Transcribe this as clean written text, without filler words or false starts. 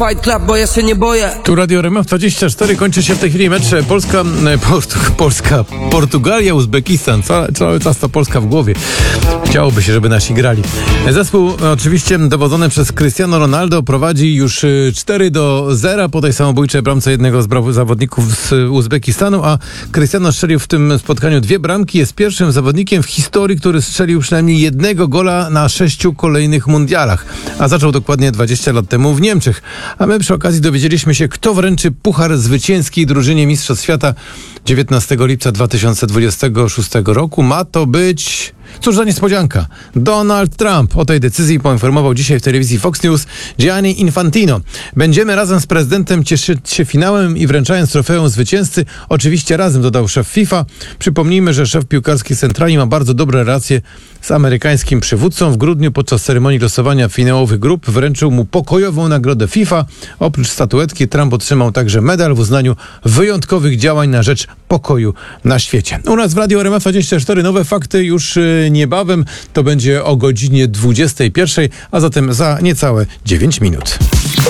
Fight Club, bo ja się nie boję. Tu Radio RMF 24, kończy się w tej chwili mecz Portugalia, Uzbekistan. Cały czas to Polska w głowie. Chciałoby się, żeby nasi grali. Zespół oczywiście dowodzony przez Cristiano Ronaldo prowadzi już 4-0 po tej samobójczej bramce jednego z zawodników z Uzbekistanu, a Cristiano strzelił w tym spotkaniu 2 bramki. Jest pierwszym zawodnikiem w historii, który strzelił przynajmniej jednego gola na 6 kolejnych mundialach. A zaczął dokładnie 20 lat temu w Niemczech. A my przy okazji dowiedzieliśmy się, kto wręczy puchar zwycięskiej drużynie Mistrzostw Świata 19 lipca 2026 roku. Ma to być... Cóż za niespodzianka. Donald Trump. O tej decyzji poinformował dzisiaj w telewizji Fox News Gianni Infantino. Będziemy razem z prezydentem cieszyć się finałem i wręczając trofeum zwycięzcy. Oczywiście razem, dodał szef FIFA. Przypomnijmy, że szef piłkarskiej centrali ma bardzo dobre relacje z amerykańskim przywódcą. W grudniu podczas ceremonii losowania finałowych grup wręczył mu pokojową nagrodę FIFA. Oprócz statuetki Trump otrzymał także medal w uznaniu wyjątkowych działań na rzecz pokoju na świecie. U nas w Radio RMF 24 nowe fakty już niebawem. To będzie o godzinie 21, a zatem za niecałe 9 minut.